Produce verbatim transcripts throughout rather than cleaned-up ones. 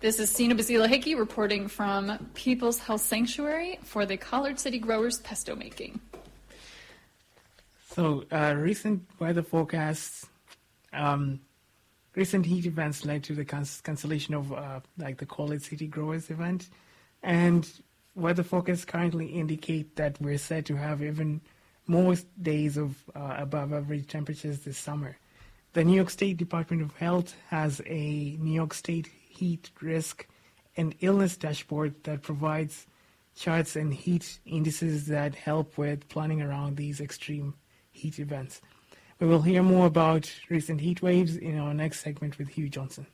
This is Sina Bazila Hickey reporting from People's Health Sanctuary for the Collard City Growers Pesto Making. So, uh, recent weather forecasts, um, recent heat events led to the cancellation of uh, like the Collard City Growers event, and weather forecasts currently indicate that we're set to have even more days of uh, above average temperatures this summer. The New York State Department of Health has a New York State heat risk and illness dashboard that provides charts and heat indices that help with planning around these extreme heat events. We will hear more about recent heat waves in our next segment with Hugh Johnson.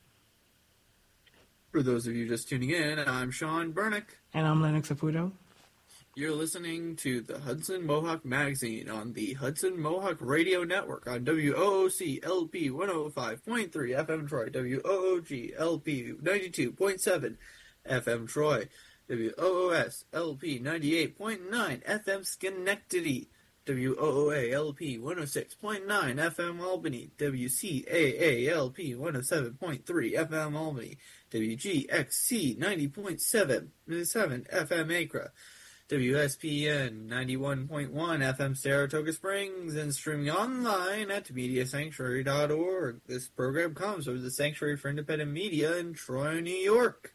For those of you just tuning in, I'm Sean Bernick. And I'm Lennox Aputo. You're listening to the Hudson Mohawk Magazine on the Hudson Mohawk Radio Network on W O O C L P one oh five point three F M Troy, W O O G L P ninety-two point seven F M Troy, W O O S L P ninety-eight point nine F M Schenectady, W O O A L P one oh six point nine F M Albany, W C A A L P one oh seven point three F M Albany, W G X C ninety point seven F M Acra, W S P N ninety-one point one F M Saratoga Springs, and streaming online at media sanctuary dot org. This program comes from the Sanctuary for Independent Media in Troy, New York.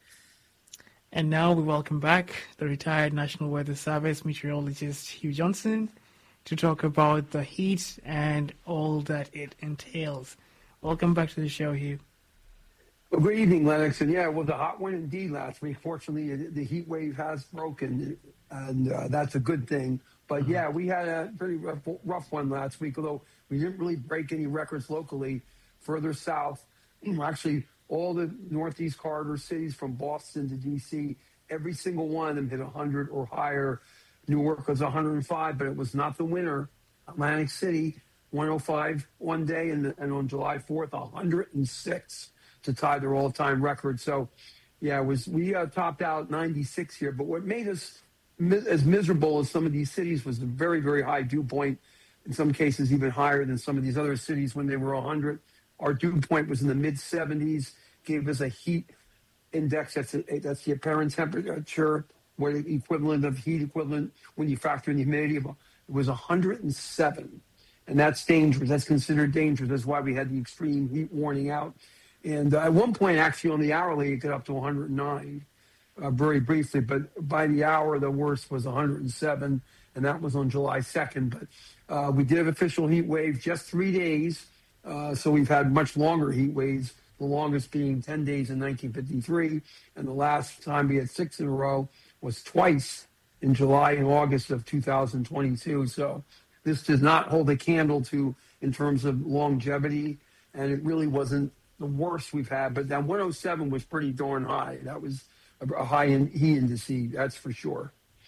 And now we welcome back the retired National Weather Service meteorologist Hugh Johnson to talk about the heat and all that it entails. Welcome back to the show, Hugh. Well, good evening, Lennox. And yeah, it was a hot one indeed last week. Fortunately, the heat wave has broken, and uh, that's a good thing. But mm-hmm. yeah, we had a pretty rough, rough one last week, although we didn't really break any records locally. Further south, actually, all the Northeast corridor cities from Boston to D C, every single one of them hit one hundred or higher. Newark was one hundred five, but it was not the winner. Atlantic City, one oh five one day, and, and on July fourth, one hundred six to tie their all-time record. So, yeah, it was we uh, topped out ninety-six here. But what made us mi- as miserable as some of these cities was the very, very high dew point, in some cases even higher than some of these other cities when they were one hundred. Our dew point was in the mid-seventies, gave us a heat index. That's, a, that's the apparent temperature, what the equivalent of heat equivalent when you factor in the humidity. It was one hundred seven, and that's dangerous. That's considered dangerous. That's why we had the extreme heat warning out. And uh, at one point, actually, on the hourly, it got up to one hundred nine, uh, very briefly. But by the hour, the worst was one hundred seven, and that was on July second. But uh, we did have official heat wave, just three days. Uh, so we've had much longer heat waves, the longest being ten days in nineteen fifty-three. And the last time we had six in a row was twice in July and August of two thousand twenty-two. So this does not hold a candle to in terms of longevity, and it really wasn't the worst we've had. But that one oh seven was pretty darn high. That was a, a high in heat index, that's for sure.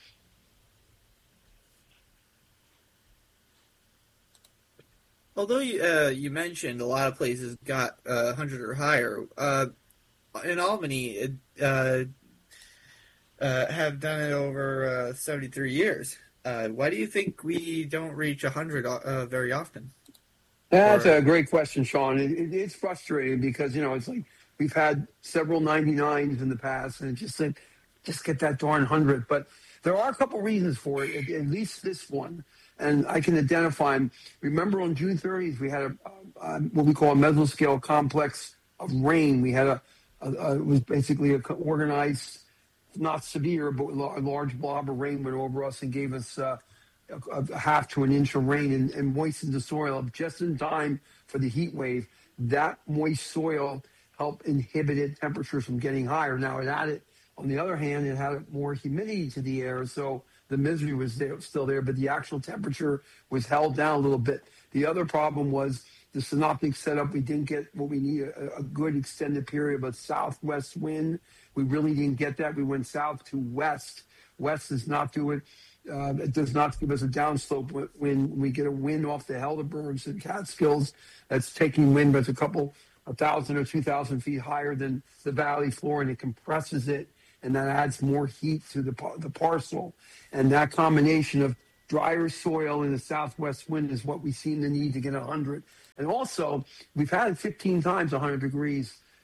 Although you, uh, you mentioned a lot of places got uh, one hundred or higher, uh, in Albany, it, uh, Uh, have done it over uh, seventy-three years. Uh, why do you think we don't reach one hundred uh, very often? That's or, a great question, Sean. It, it, it's frustrating because, you know, it's like we've had several ninety-nines in the past, and it's just like, just get that darn one hundred. But there are a couple reasons for it, at, at least this one, and I can identify them. Remember on June thirtieth, we had a, a, a what we call a mesoscale complex of rain. We had a, a, a it was basically an organized, not severe, but a large blob of rain went over us and gave us uh, a, a half to an inch of rain and, and moistened the soil just in time for the heat wave. That moist soil helped inhibit temperatures from getting higher. Now, it added, on the other hand, it had more humidity to the air, so the misery was there, still there, but the actual temperature was held down a little bit. The other problem was the synoptic setup. We didn't get what we need, a, a good extended period of a southwest wind. We really didn't get that. We went south to west. West does not do it. Uh, it does not give us a downslope when we get a wind off the Helderbergs and Catskills that's taking wind, but it's a couple, a thousand or two thousand feet higher than the valley floor, and it compresses it, and that adds more heat to the the parcel. And that combination of drier soil and the southwest wind is what we seem to need to get one hundred. And also, we've had it fifteen times one hundred degrees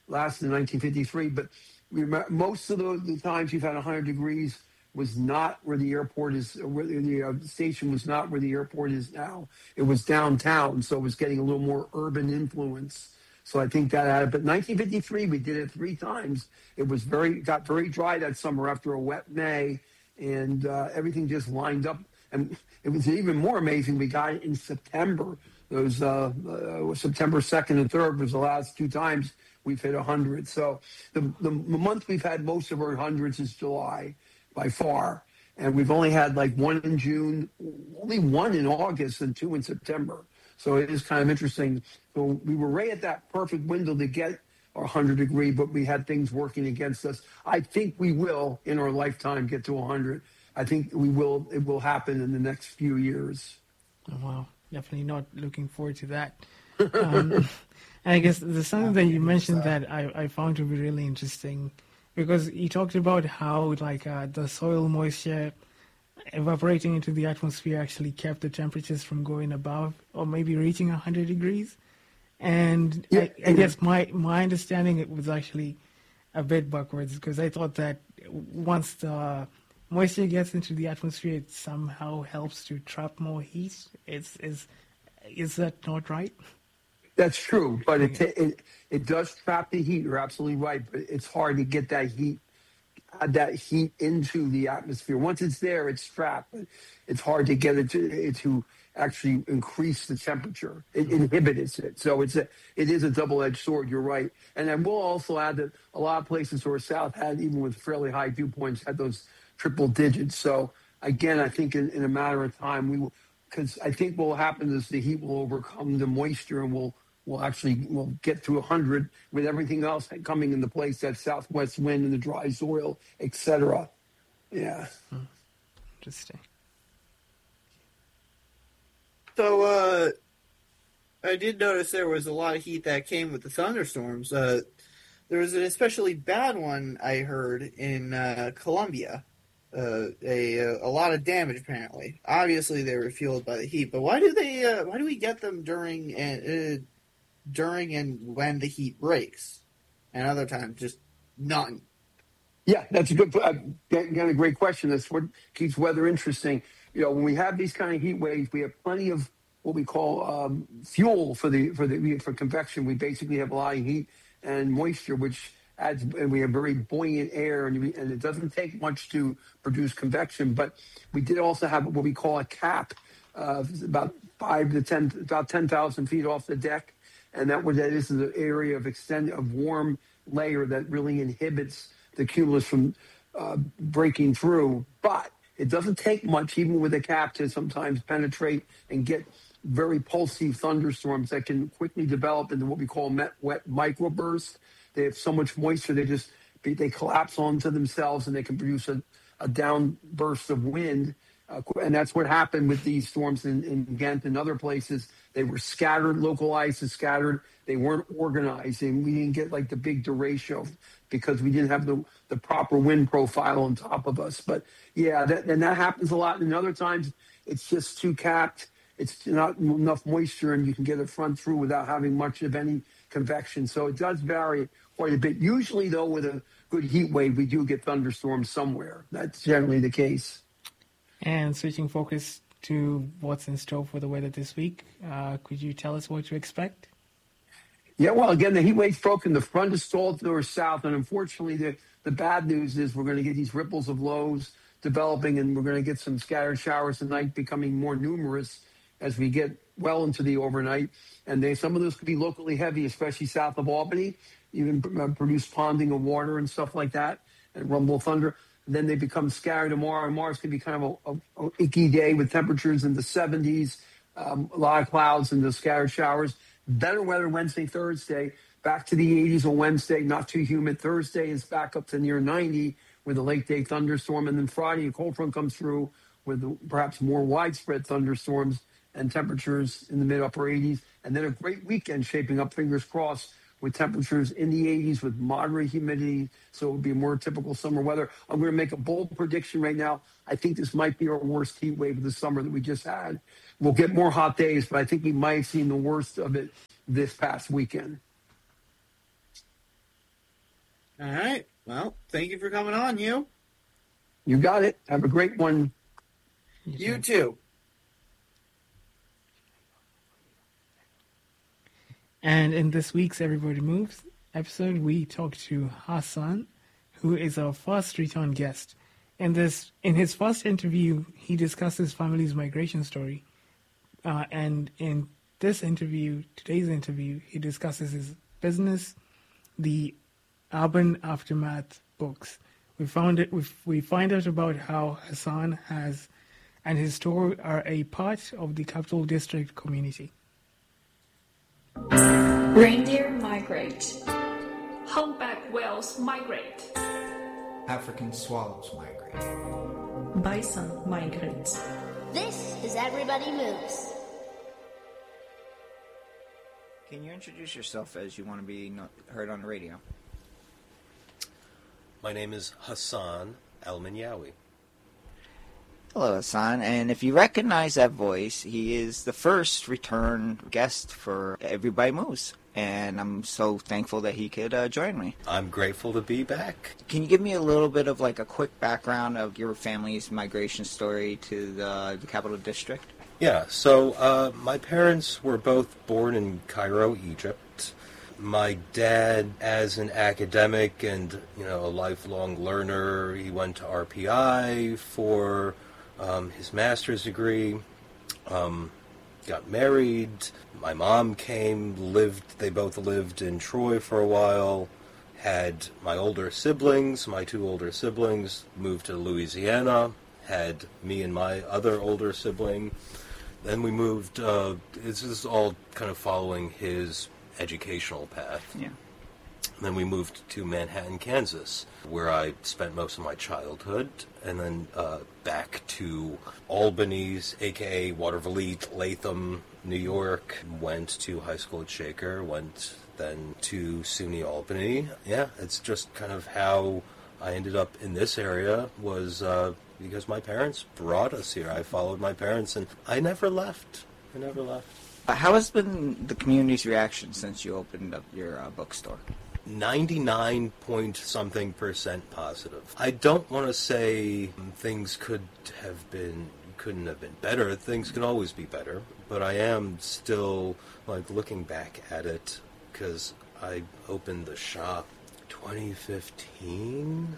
last in nineteen fifty-three. But we, most of the, the times you've had one hundred degrees was not where the airport is, where the uh, station was not where the airport is now. It was downtown, so it was getting a little more urban influence. So I think that added. But nineteen fifty-three, we did it three times. It was very, got very dry that summer after a wet May, and uh, everything just lined up. And it was even more amazing. We got it in September. Those uh, uh, September second and third was the last two times we've hit one hundred. So the, the, the month we've had most of our hundreds is July by far. And we've only had like one in June, only one in August, and two in September. So it is kind of interesting. So we were right at that perfect window to get our one hundred degree, but we had things working against us. I think we will, in our lifetime, get to one hundred. I think we will. It will happen in the next few years. Oh, wow. Definitely not looking forward to that. Um, and I guess there's something that you mentioned that I, I found to be really interesting, because you talked about how like uh, the soil moisture evaporating into the atmosphere actually kept the temperatures from going above or maybe reaching one hundred degrees. And yeah, I, I guess my, my understanding it was actually a bit backwards, because I thought that once the moisture gets into the atmosphere, it somehow helps to trap more heat. It's, is, is that not right? That's true, but it, it it does trap the heat. You're absolutely right, but it's hard to get that heat add that heat into the atmosphere. Once it's there, it's trapped. It's hard to get it to, it to actually increase the temperature. It inhibits it. So it's a, it is a double-edged sword. You're right. And I will also add that a lot of places to our south had, even with fairly high dew points, had those triple digits. So again, I think in, in a matter of time, we will, because I think what will happen is the heat will overcome the moisture, and we'll we'll actually we'll get to one hundred with everything else coming into place, that southwest wind and the dry soil, et cetera. Yeah. Hmm. Interesting. So uh, I did notice there was a lot of heat that came with the thunderstorms. Uh, there was an especially bad one I heard in uh, Colombia. Uh, a a lot of damage apparently. Obviously, they were fueled by the heat, but why do they? Uh, why do we get them during and uh, during and when the heat breaks, and other times just none? Yeah, that's a good, uh, again, a great question. That's what keeps weather interesting. You know, when we have these kind of heat waves, we have plenty of what we call um, fuel for the for the for convection. We basically have a lot of heat and moisture, which adds, and we have very buoyant air, and, we, and it doesn't take much to produce convection. But we did also have what we call a cap, uh, about five to ten, about ten thousand feet off the deck, and that was that is the area of extend of warm layer that really inhibits the cumulus from uh, breaking through. But it doesn't take much, even with a cap, to sometimes penetrate and get very pulsy thunderstorms that can quickly develop into what we call met, wet microbursts. They have so much moisture, they just they collapse onto themselves, and they can produce a, a downburst of wind. Uh, and that's what happened with these storms in, in Ghent and other places. They were scattered, localized and scattered. They weren't organized, and we didn't get like the big derecho because we didn't have the, the proper wind profile on top of us. But yeah, that, and that happens a lot. And other times it's just too capped. It's not enough moisture, and you can get it front through without having much of any convection. So it does vary quite a bit. Usually, though, with a good heat wave, we do get thunderstorms somewhere. That's generally the case. And switching focus to what's in store for the weather this week, uh, could you tell us what to expect? Yeah, well, again, the heat wave's broken. The front is stalled to our south, and unfortunately, the, the bad news is we're going to get these ripples of lows developing, and we're going to get some scattered showers tonight becoming more numerous as we get well into the overnight. And they, some of those could be locally heavy, especially south of Albany, even produce ponding of water and stuff like that, and rumble thunder. And then they become scattered tomorrow. And Mars could be kind of a, a, a icky day with temperatures in the seventies, um, a lot of clouds and the scattered showers. Better weather Wednesday, Thursday, back to the eighties on Wednesday, not too humid. Thursday is back up to near ninety with a late day thunderstorm. And then Friday, a cold front comes through with perhaps more widespread thunderstorms and temperatures in the mid upper eighties. And then a great weekend shaping up, fingers crossed, with temperatures in the eighties with moderate humidity. So it would be more typical summer weather. I'm going to make a bold prediction right now. I think this might be our worst heat wave of the summer that we just had. We'll get more hot days, but I think we might have seen the worst of it this past weekend. All right. Well, thank you for coming on, you. You got it. Have a great one. You too. And in this week's Everybody Moves episode, we talked to Hassan, who is our first return guest. In this, in his first interview, he discussed his family's migration story. Uh, and in this interview, today's interview, he discusses his business, the Urban Aftermath books. We found it. We we find out about how Hassan has, and his store are a part of the Capital District community. Reindeer migrate. Humpback whales migrate. African swallows migrate. Bison migrates. This is Everybody Moves. Can you introduce yourself as you want to be no- heard on the radio? My name is Hassan Al-Manyawi. Hello, Hassan. And if you recognize that voice, he is the first return guest for Everybody Moves. And I'm so thankful that he could uh, join me. I'm grateful to be back. Can you give me a little bit of like a quick background of your family's migration story to the, the Capital District? Yeah, so uh, my parents were both born in Cairo, Egypt. My dad, as an academic and, you know, a lifelong learner, he went to R P I for um, his master's degree, um, got married. My mom came, lived, they both lived in Troy for a while, had my older siblings, my two older siblings, moved to Louisiana, had me and my other older sibling. Then we moved, uh, this is all kind of following his educational path. Yeah. Then we moved to Manhattan, Kansas, where I spent most of my childhood, and then uh, back to Albany's, a k a. Watervliet, Latham, New York. Went to high school at Shaker, went then to SUNY Albany. Yeah, it's just kind of how I ended up in this area was uh, because my parents brought us here. I followed my parents, and I never left. I never left. Uh, how has been the community's reaction since you opened up your uh, bookstore? ninety-nine point something percent positive. I don't want to say things could have been, couldn't have been better. Things can always be better, but I am still, like, looking back at it, because I opened the shop twenty fifteen,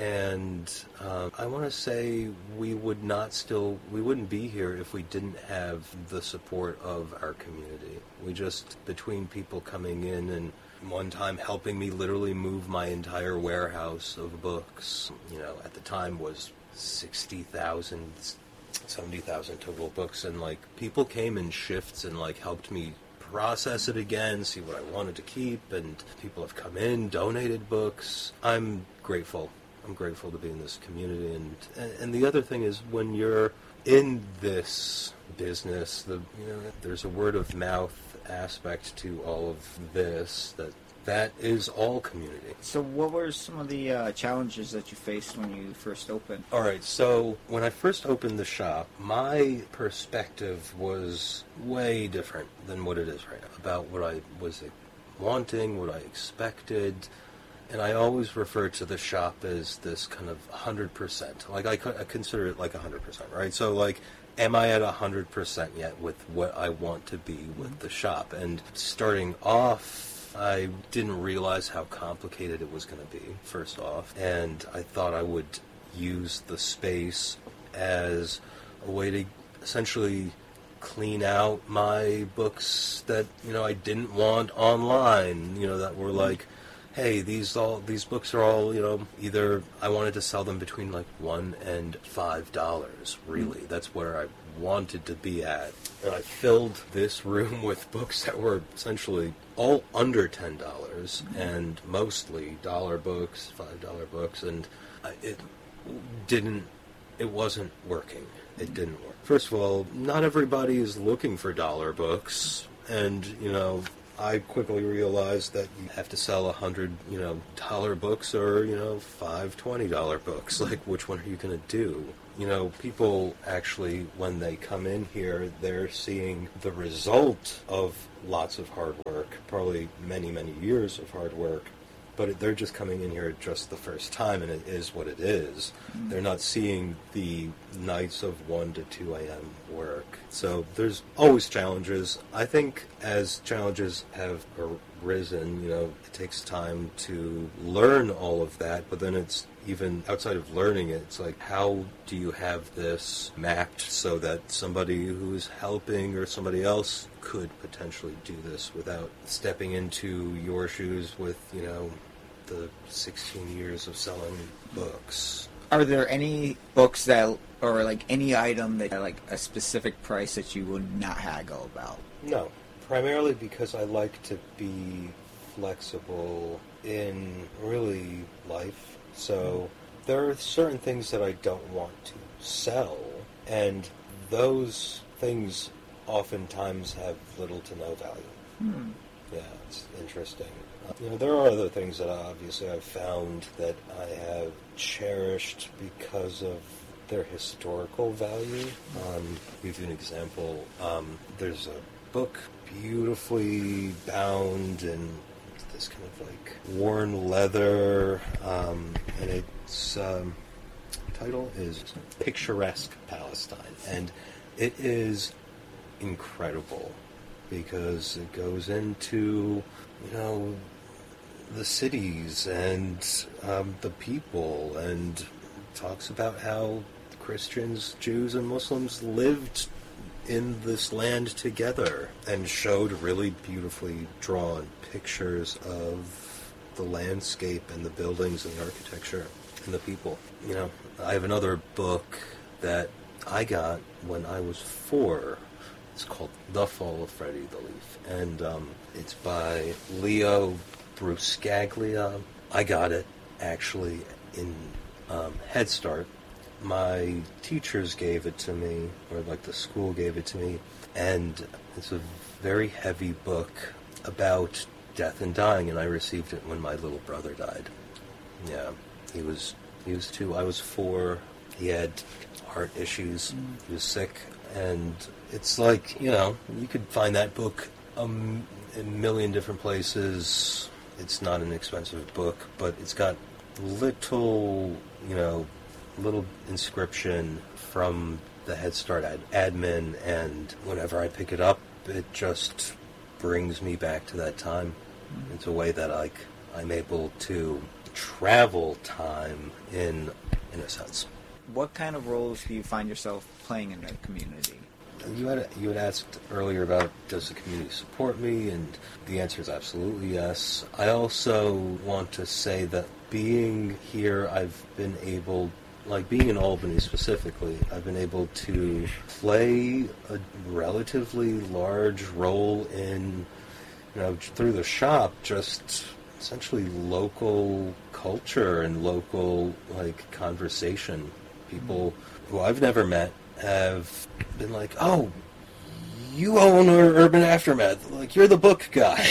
and uh, I want to say we would not still, we wouldn't be here if we didn't have the support of our community. We just, between people coming in and one time helping me literally move my entire warehouse of books, you know, at the time was sixty thousand, seventy thousand total books, and, like, people came in shifts and, like, helped me process it again, see what I wanted to keep, and people have come in, donated books. I'm grateful. I'm grateful to be in this community, and and the other thing is, when you're in this business, the you know, there's a word of mouth aspect to all of this, that that is all community. So what were some of the uh, challenges that you faced when you first opened? All right, so when I first opened the shop, my perspective was way different than what it is right now, about what I was wanting, what I expected, and I always refer to the shop as this kind of one hundred percent. Like, I, I consider it like one hundred percent, right? So, like, am I at one hundred percent yet with what I want to be with the shop? And starting off, I didn't realize how complicated it was going to be, first off. And I thought I would use the space as a way to essentially clean out my books that, you know, I didn't want online, you know, that were like, hey, these all these books are all, you know, either I wanted to sell them between like one and five dollars. Really, that's where I wanted to be at. And I filled this room with books that were essentially all under ten dollars, and mostly dollar books, five dollar books, and I, it didn't. It wasn't working. It didn't work. First of all, not everybody is looking for dollar books, and you know. I quickly realized that you have to sell a hundred, you know, dollar books or, you know, five twenty dollar books. Like, which one are you going to do? You know, people actually, when they come in here, they're seeing the result of lots of hard work, probably many, many years of hard work. but it, they're just coming in here just the first time, and it is what it is. Mm-hmm. They're not seeing the nights of one to two a.m. work. So there's always challenges. I think as challenges have arisen, you know, it takes time to learn all of that, but then it's even outside of learning it, it's like, how do you have this mapped so that somebody who's helping or somebody else could potentially do this without stepping into your shoes with, you know, the sixteen years of selling books? Are there any books that, or like any item that are like a specific price that you would not haggle about? No. Primarily because I like to be flexible in really life. So there are certain things that I don't want to sell, and those things oftentimes have little to no value. Hmm. Yeah, it's interesting. Uh, you know, there are other things that obviously I've found that I have cherished because of their historical value. Um, to give you an example, um, there's a book beautifully bound in this kind of like worn leather, um, and its um, title is Picturesque Palestine, and it is incredible because it goes into, you know, the cities and um, the people, and talks about how Christians, Jews, and Muslims lived in this land together, and showed really beautifully drawn pictures of the landscape and the buildings and the architecture and the people. You know, I have another book that I got when I was four. It's called The Fall of Freddie the Leaf, and um, it's by Leo Bruscaglia. I got it actually in um, Head Start. My teachers gave it to me, or like the school gave it to me, and it's a very heavy book about death and dying, and I received it when my little brother died. Yeah, he was he was two, I was four. He had heart issues. Mm. He was sick, and it's like, you know, you could find that book um, in a million different places. It's not an expensive book, but it's got little, you know, little inscription from the Head Start ad- admin, and whenever I pick it up, it just brings me back to that time. Mm-hmm. It's a way that like I'm able to travel time in in a sense. What kind of roles do you find yourself playing in the community? You had you had asked earlier about, does the community support me, and the answer is absolutely yes. I also want to say that being here, I've been able, like being in Albany specifically, I've been able to play a relatively large role in, you know, through the shop, just essentially local culture and local, like, conversation. People who I've never met have been like, oh, you own Urban Aftermath, like, you're the book guy.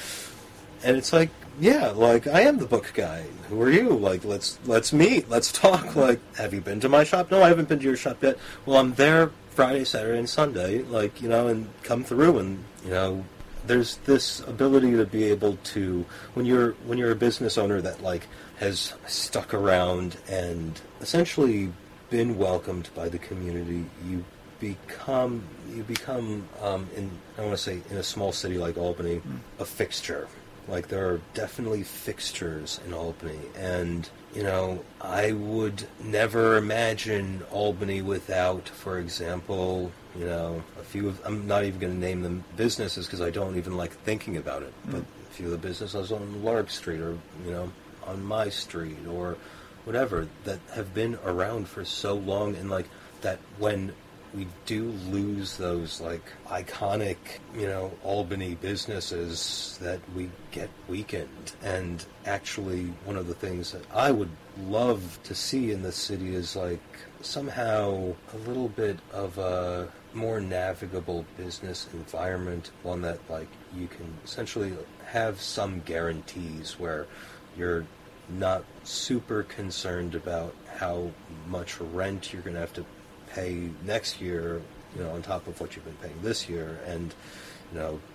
And it's like, yeah, like, I am the book guy. Who are you? Like, let's let's meet. Let's talk. Like, have you been to my shop? No, I haven't been to your shop yet. Well, I'm there Friday, Saturday, and Sunday. Like, you know, and come through. And, you know, there's this ability to be able to, when you're when you're a business owner that, like, has stuck around and essentially been welcomed by the community, you become you become um, in I want to say in a small city like Albany, mm. a fixture. Like, there are definitely fixtures in Albany, and, you know, I would never imagine Albany without, for example, you know, a few of, I'm not even going to name them businesses because I don't even like thinking about it, mm. but a few of the businesses on Lark Street, or, you know, on my street, or whatever, that have been around for so long, and, like, that when we do lose those, like, iconic, you know, Albany businesses, that we get weakened. And actually, one of the things that I would love to see in the city is, like, somehow a little bit of a more navigable business environment, one that, like, you can essentially have some guarantees where you're not super concerned about how much rent you're going to have to pay next year, you know, on top of what you've been paying this year, and, you know,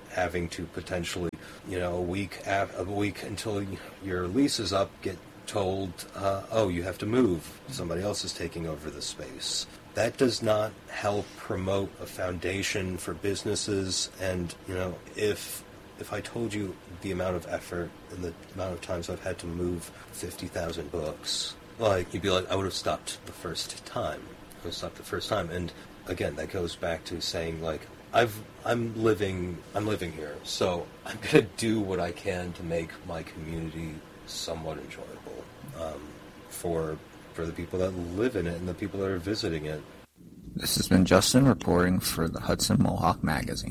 having to potentially, you know, a week af- a week until your lease is up, get told, uh, oh, you have to move. Somebody else is taking over the space. That does not help promote a foundation for businesses. And, you know, if if I told you the amount of effort and the amount of times I've had to move fifty thousand books, like, you'd be like, I would have stopped the first time. I would have stopped the first time. And again, that goes back to saying, like, I've, I'm living, I'm living here, so I'm going to do what I can to make my community somewhat enjoyable um, for for the people that live in it and the people that are visiting it. This has been Justin reporting for the Hudson Mohawk Magazine.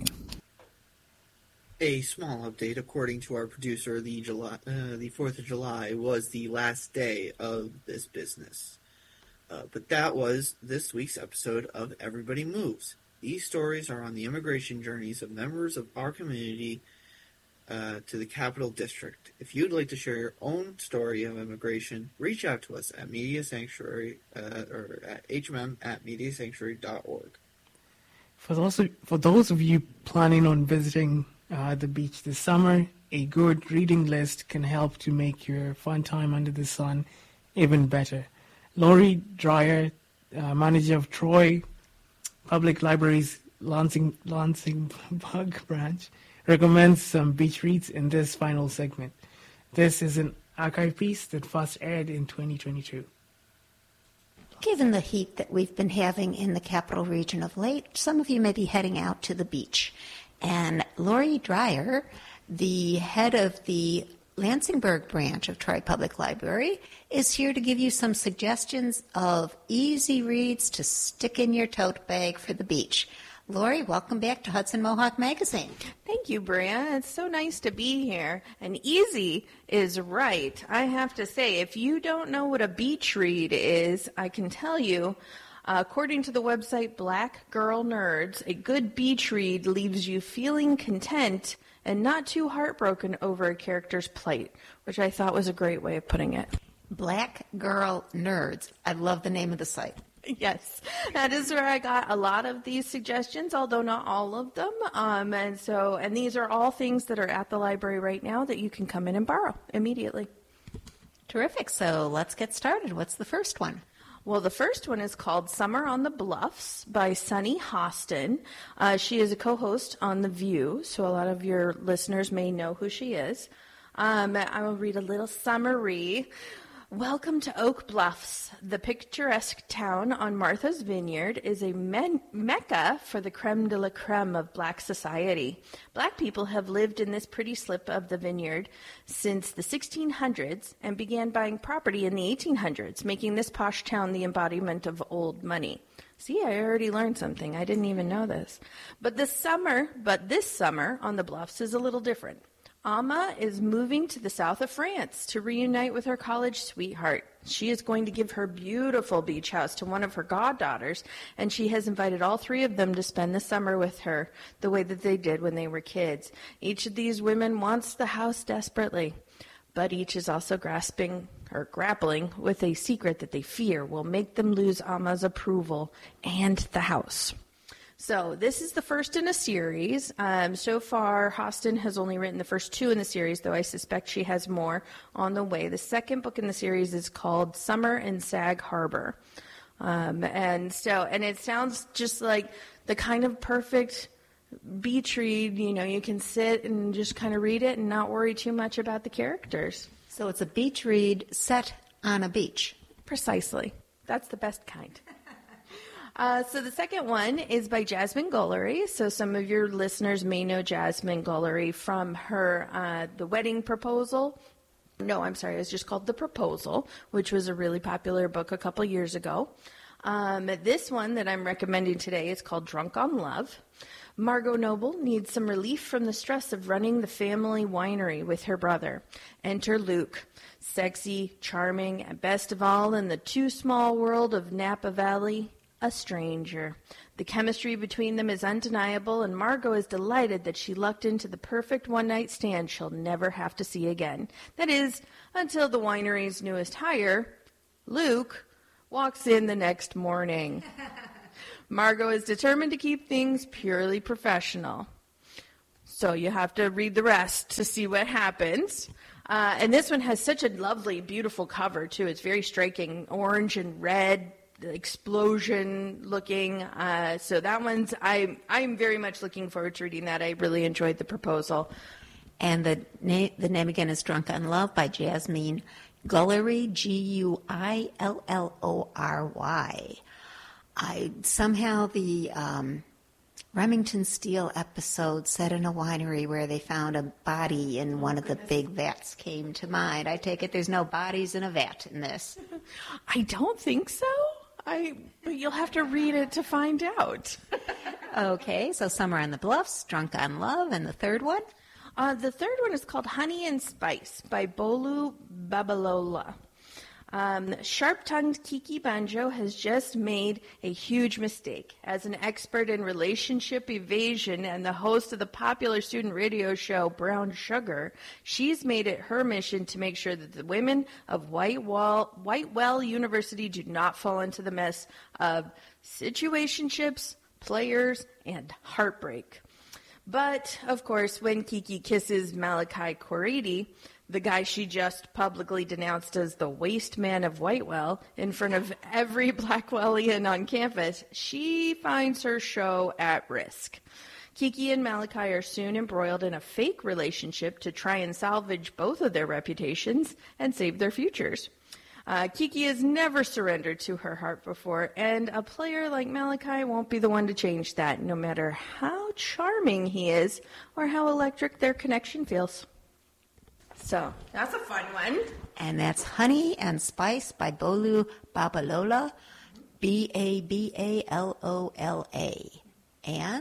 A small update: according to our producer, the July, uh, the Fourth of July was the last day of this business. Uh, but that was this week's episode of Everybody Moves. These stories are on the immigration journeys of members of our community uh, to the Capital District. If you'd like to share your own story of immigration, reach out to us at Media Sanctuary uh, or at H M M at media sanctuary dot org. For those of, for those of you planning on visiting uh, the beach this summer, a good reading list can help to make your fun time under the sun even better. Lori Dreyer, uh, manager of Troy Public Library's Lansing, Lansing Bug branch, recommends some beach reads in this final segment. This is an archive piece that first aired in twenty twenty-two. Given the heat that we've been having in the capital region of late, some of you may be heading out to the beach. And Lori Dreyer, the head of the Lansingburg branch of Troy Public Library, is here to give you some suggestions of easy reads to stick in your tote bag for the beach. Lori, welcome back to Hudson Mohawk Magazine. Thank you, Bria. It's so nice to be here. And easy is right. I have to say, if you don't know what a beach read is, I can tell you, uh, according to the website Black Girl Nerds, a good beach read leaves you feeling content and not too heartbroken over a character's plight, which I thought was a great way of putting it. Black Girl Nerds. I love the name of the site. Yes, that is where I got a lot of these suggestions, although not all of them. Um, and so, and these are all things that are at the library right now that you can come in and borrow immediately. Terrific. So let's get started. What's the first one? Well, the first one is called Summer on the Bluffs by Sunny Hostin. Uh, she is a co-host on The View, so a lot of your listeners may know who she is. Um, I will read a little summary. Welcome to Oak Bluffs. The picturesque town on Martha's Vineyard is a men- mecca for the creme de la creme of black society. Black people have lived in this pretty slip of the vineyard since the sixteen hundreds and began buying property in the eighteen hundreds, making this posh town the embodiment of old money. See, I already learned something. I didn't even know this. But this summer, but this summer on the Bluffs is a little different. Amma is moving to the south of France to reunite with her college sweetheart. She is going to give her beautiful beach house to one of her goddaughters, and she has invited all three of them to spend the summer with her the way that they did when they were kids. Each of these women wants the house desperately, but each is also grasping or grappling with a secret that they fear will make them lose Amma's approval and the house. So this is the first in a series. Um, so far, Hostin has only written the first two in the series, though I suspect she has more on the way. The second book in the series is called Summer in Sag Harbor. Um, and so, and it sounds just like the kind of perfect beach read. You know, you can sit and just kind of read it and not worry too much about the characters. So it's a beach read set on a beach. Precisely. That's the best kind. Uh, so the second one is by Jasmine Guillory. So some of your listeners may know Jasmine Guillory from her uh, The Wedding Proposal. No, I'm sorry, it was just called The Proposal, which was a really popular book a couple years ago. Um, this one that I'm recommending today is called Drunk on Love. Margot Noble needs some relief from the stress of running the family winery with her brother. Enter Luke, sexy, charming, and best of all in the too small world of Napa Valley, a stranger. The chemistry between them is undeniable, and Margot is delighted that she lucked into the perfect one-night stand she'll never have to see again. That is, until the winery's newest hire, Luke, walks in the next morning. Margot is determined to keep things purely professional. So you have to read the rest to see what happens. Uh, and this one has such a lovely, beautiful cover, too. It's very striking, orange and red, explosion looking. Uh, so that one's, I, I'm very much looking forward to reading that. I really enjoyed the proposal. And the, na- the name again is Drunk on Love by Jasmine Guillory, G U I L L O R Y. I, somehow the um, Remington Steele episode set in a winery where they found a body in one of the big vats came to mind. I take it there's no bodies in a vat in this. I don't think so. I, but you'll have to read it to find out. Okay, so Summer on the Bluffs, Drunk on Love, and the third one? Uh, the third one is called Honey and Spice by Bolu Babalola. Um, sharp-tongued Kiki Banjo has just made a huge mistake. As an expert in relationship evasion and the host of the popular student radio show Brown Sugar, she's made it her mission to make sure that the women of Whitewell, Whitewell University do not fall into the mess of situationships, players, and heartbreak. But, of course, when Kiki kisses Malachi Corradi, the guy she just publicly denounced as the waste man of Whitewell, in front of every Blackwellian on campus, she finds her show at risk. Kiki and Malachi are soon embroiled in a fake relationship to try and salvage both of their reputations and save their futures. Uh, Kiki has never surrendered to her heart before, and a player like Malachi won't be the one to change that, no matter how charming he is or how electric their connection feels. So, that's a fun one. And that's Honey and Spice by Bolu Babalola, B A B A L O L A. And?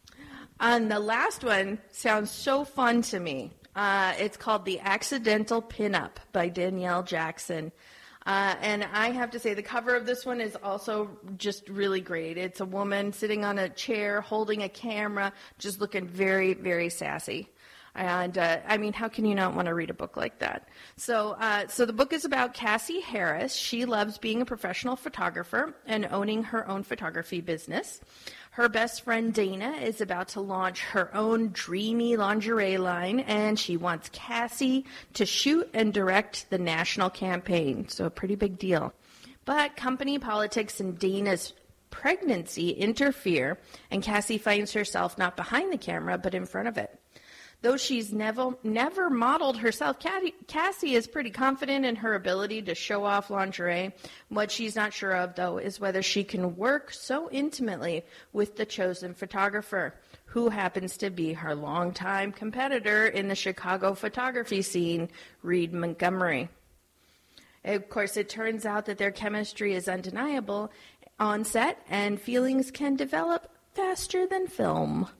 And the last one sounds so fun to me. Uh, it's called The Accidental Pinup by Danielle Jackson. Uh, and I have to say, the cover of this one is also just really great. It's a woman sitting on a chair, holding a camera, just looking very, very sassy. And, uh, I mean, how can you not want to read a book like that? So, uh, so the book is about Cassie Harris. She loves being a professional photographer and owning her own photography business. Her best friend Dana is about to launch her own dreamy lingerie line, and she wants Cassie to shoot and direct the national campaign. So a pretty big deal. But company politics and Dana's pregnancy interfere, and Cassie finds herself not behind the camera, but in front of it. Though she's never never modeled herself, Cassie is pretty confident in her ability to show off lingerie. What she's not sure of, though, is whether she can work so intimately with the chosen photographer, who happens to be her longtime competitor in the Chicago photography scene, Reed Montgomery. Of course, it turns out that their chemistry is undeniable on set, and feelings can develop faster than film.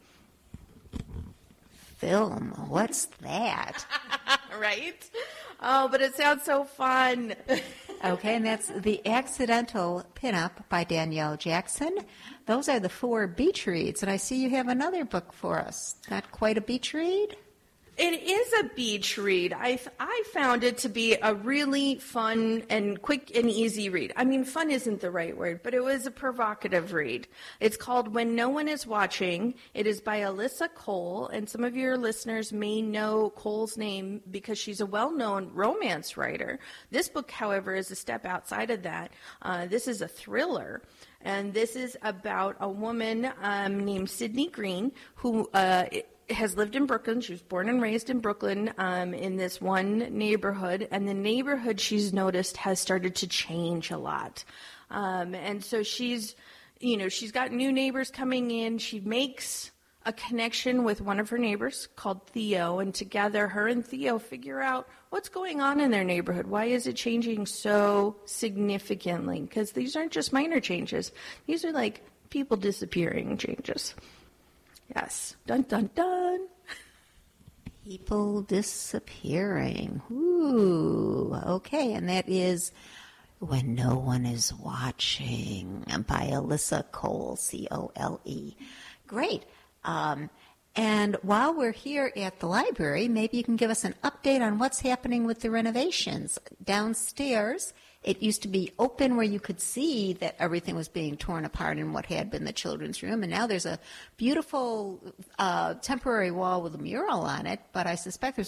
Film? What's that? Right? Oh, but it sounds so fun. Okay, and that's The Accidental Pinup by Danielle Jackson. Those are the four beach reads, and I see you have another book for us. Not quite a beach read? It is a beach read. I, I found it to be a really fun and quick and easy read. I mean, fun isn't the right word, but it was a provocative read. It's called When No One Is Watching. It is by Alyssa Cole, and some of your listeners may know Cole's name because she's a well-known romance writer. This book, however, is a step outside of that. Uh, this is a thriller. And this is about a woman um, named Sydney Green who uh, has lived in Brooklyn. She was born and raised in Brooklyn um, in this one neighborhood. And the neighborhood, she's noticed, has started to change a lot. Um, and so she's, you know, she's got new neighbors coming in. She makes a connection with one of her neighbors called Theo, and together her and Theo figure out what's going on in their neighborhood. Why is it changing so significantly? Because these aren't just minor changes. These are like people disappearing changes. Yes. Dun, dun, dun. People disappearing. Ooh, okay, and that is When No One Is Watching by Alyssa Cole, C O L E. Great. Um, And while we're here at the library, maybe you can give us an update on what's happening with the renovations. Downstairs, it used to be open where you could see that everything was being torn apart in what had been the children's room, and now there's a beautiful uh, temporary wall with a mural on it, but I suspect there's